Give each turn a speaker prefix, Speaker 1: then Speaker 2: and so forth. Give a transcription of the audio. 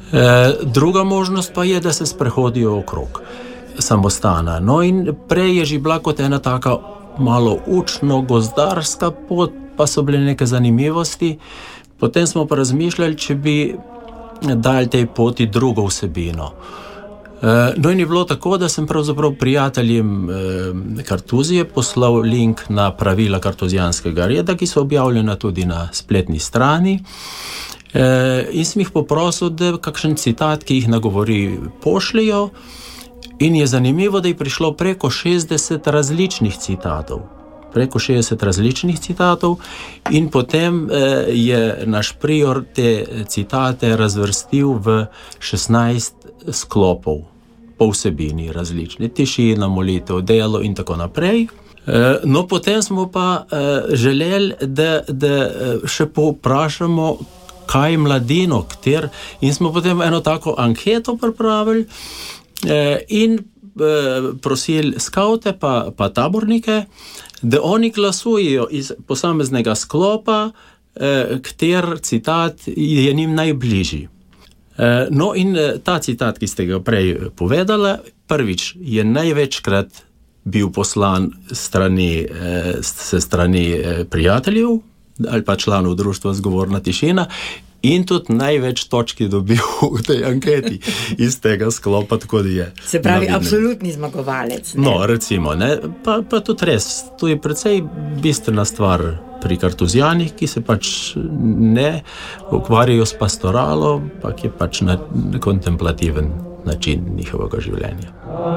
Speaker 1: Druga možnost pa je, da se sprehodijo okrog samostana. No in prej je že bila kot ena taka malo učno-gozdarska pot, pa so bile neke zanimivosti. Potem smo pa razmišljali, če bi dali tej poti drugo vsebino. No in je bilo tako, da sem pravzaprav prijateljem Kartuzije poslal link na pravila kartuzijanskega reda, ki so objavljena tudi na spletni strani. In sem jih poprosil, da kakšen citat, ki jih nagovori, pošljajo. In je zanimivo, da je prišlo preko 60 različnih citatov. In potem je naš prior te citate razvrstil v 16 sklopov po vsebini različni. Tišina, molitev, delo in tako naprej. No, potem smo pa želeli, da še povprašamo, kaj mladino, in smo potem eno tako anketo pripravili in prosili skavte pa tabornike, da oni glasujejo iz posameznega sklopa, kater citat je njim najbližji. No in ta citat, ki ste ga prej povedali, prvič je največkrat bil poslan se strani prijateljev ali pa članov društva Zgovorna tišina, in tudi največ točk je dobil v tej anketi iz tega sklopa, tako da je.
Speaker 2: Se pravi, absolutni zmagovalec. Ne?
Speaker 1: No, recimo, ne? Pa tudi res, to je precej bistvena stvar pri kartuzijanih, ki se pač ne ukvarjajo s pastoralo, pa je pač na kontemplativen način njihovega življenja.